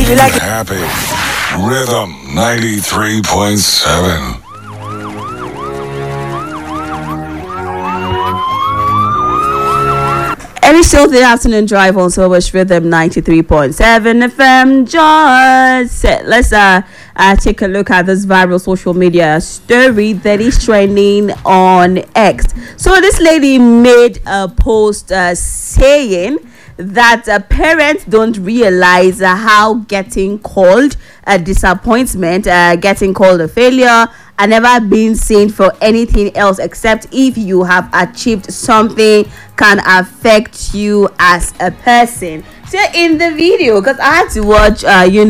you like it? Happy. Rhythm 93.7. Every Tuesday afternoon drive on Silver's Rhythm 93.7 FM. Just let's take a look at this viral social media story that is trending on X. So this lady made a post saying that parents don't realize how getting called a disappointment, getting called a failure, and never being seen for anything else except if you have achieved something can affect you as a person. So in the video, because I had to watch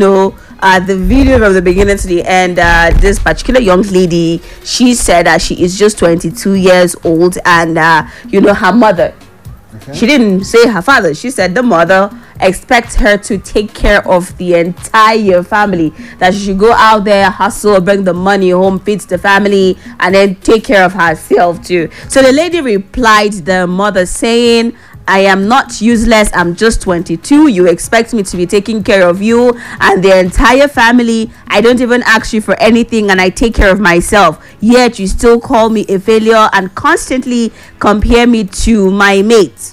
the video from the beginning to the end, this particular young lady, she said that she is just 22 years old, and her mother, she didn't say her father, she said the mother expects her to take care of the entire family, that she should go out there, hustle, bring the money home, feed the family, and then take care of herself too. So the lady replied the mother saying, I am not useless, I'm just 22. You expect me to be taking care of you and the entire family. I don't even ask you for anything and I take care of myself. Yet you still call me a failure and constantly compare me to my mates.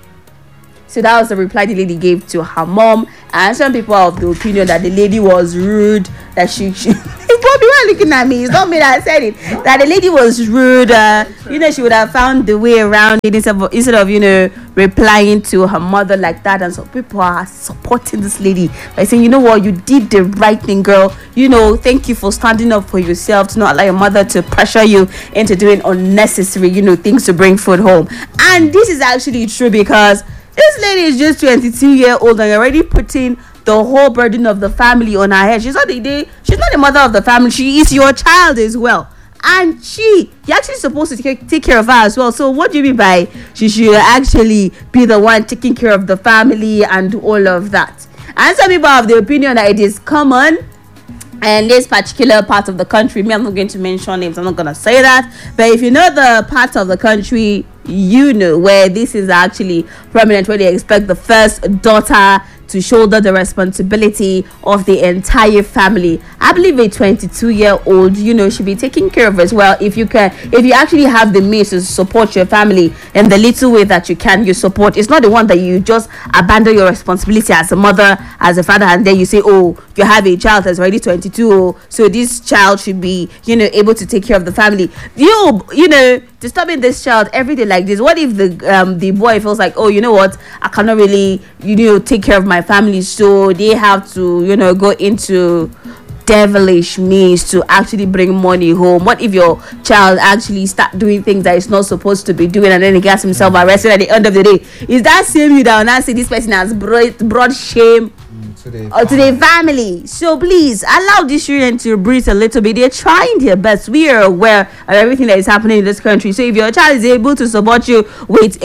So that was the reply the lady gave to her mom. And some people are of the opinion that the lady was rude, that she people are looking at me, it's not me that said it, that the lady was rude, she would have found the way around it instead of replying to her mother like that. And so people are supporting this lady by saying, you know what, you did the right thing, girl, thank you for standing up for yourself, to not allow your mother to pressure you into doing unnecessary things to bring food home. And this is actually true, because this lady is just 22-year-old and already putting the whole burden of the family on her head. She's not the mother of the family. She is your child as well. And you're actually supposed to take care of her as well. So what do you mean by she should actually be the one taking care of the family and all of that? And some people have the opinion that it is common and this particular part of the country, I'm not going to mention names, I'm not going to say that, but if you know the part of the country, where this is actually prominent, where they expect the first daughter to shoulder the responsibility of the entire family. I believe a 22-year-old, should be taken care of as well. If you actually have the means to support your family in the little way that you can, you support. It's not the one that you just abandon your responsibility as a mother, as a father, and then you say, oh, you have a child that's already 22, so this child should be, able to take care of the family. Disturbing this child every day like this. What if the boy feels like, oh, you know what, I cannot really take care of my family, so they have to go into devilish means to actually bring money home? What if your child actually start doing things that it's not supposed to be doing, and then he gets himself arrested at the end of the day? Is that same you that will not say this person has brought shame to the family? So please allow these children to breathe a little bit. They're trying their best. We are aware of everything that is happening in this country. So if your child is able to support you with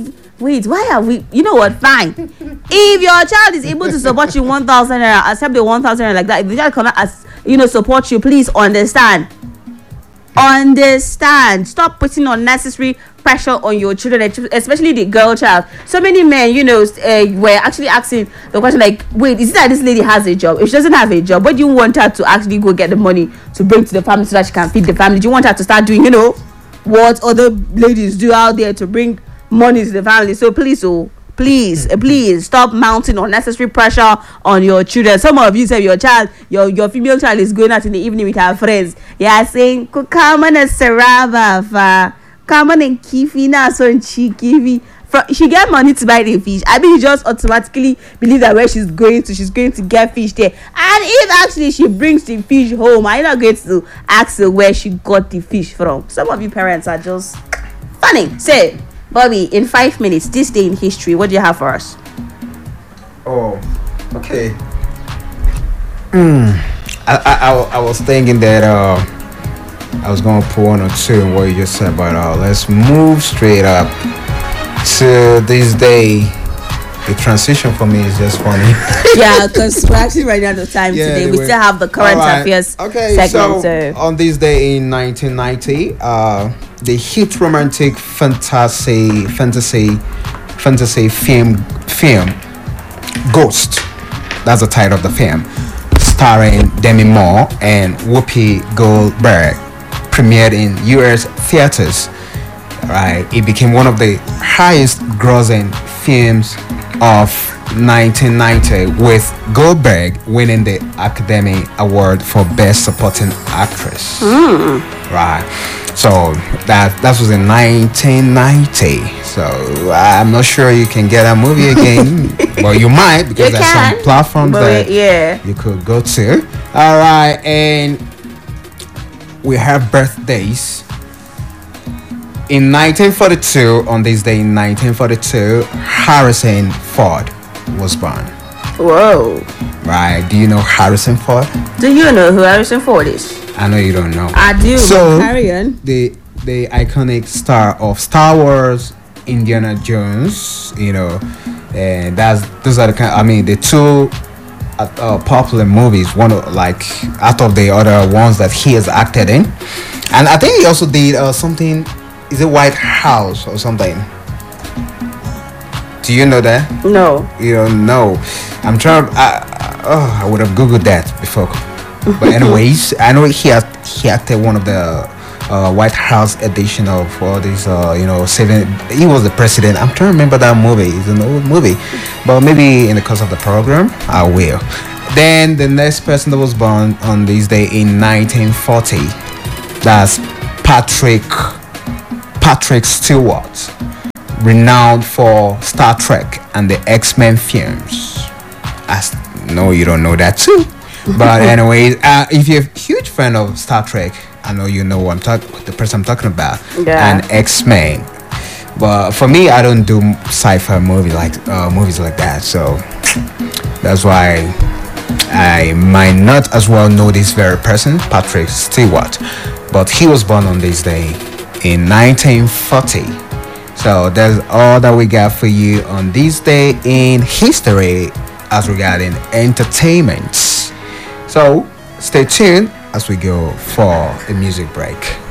why are we, fine. If your child is able to support you 1,000 naira, accept the 1,000 naira like that. If the child cannot support you, please understand. Stop putting unnecessary pressure on your children, especially the girl child. So many men, were actually asking the question like, wait, is it that this lady has a job? If she doesn't have a job, what do you want her to actually go get the money to bring to the family so that she can feed the family? Do you want her to start doing, what other ladies do out there to bring money to the family? So please stop mounting unnecessary pressure on your children. Some of you say your female child is going out in the evening with her friends. Yeah, saying come on and Sarava, come on and Kifi na son Kifi. She get money to buy the fish. I mean, you just automatically believe that where she's going to get fish there. And if actually she brings the fish home, are you not going to ask her where she got the fish from? Some of you parents are just funny. Say, Bobby, in 5 minutes, this day in history, what do you have for us? Oh, okay. I was thinking that I was going to put one or two in what you just said, but let's move straight up to this day. The transition for me is just funny. Yeah, because we're actually running out of time today. We still have the current affairs segment. So on this day in 1990, the hit romantic fantasy film Ghost That's the title of the film, starring Demi Moore and Whoopi Goldberg. Premiered in U.S. theaters. Right, it became one of the highest grossing films of 1990, with Goldberg winning the Academy Award for Best Supporting Actress. Right, so that was in 1990. So I'm not sure you can get that movie again, but you might, because there's some platforms that you could go to. All right, and we have birthdays. In 1942, on this day in 1942, Harrison Ford was born. Whoa. Right. Do you know Harrison Ford? Do you know who Harrison Ford is? I know you don't know. I do. So, carry on. The iconic star of Star Wars, Indiana Jones, and those are the two popular movies, one of, like, out of the other ones that he has acted in. And I think he also did something. Is it White House or something? Do you know that? No. You don't know. I'm trying. I would have googled that before. But anyways, I know he acted one of the White House edition of all these. Saving. He was the president. I'm trying to remember that movie. It's an old movie, but maybe in the course of the program, I will. Then the next person that was born on this day in 1940, that's Patrick Stewart, renowned for Star Trek and the X-Men films. I know you don't know that too, but anyways, if you're a huge fan of Star Trek, I know you know the person I'm talking about, and X-Men. But for me, I don't do sci-fi movies like that, so that's why I might not as well know this very person, Patrick Stewart. But he was born on this day in 1940. So that's all that we got for you on this day in history as regarding entertainment. So stay tuned as we go for a music break.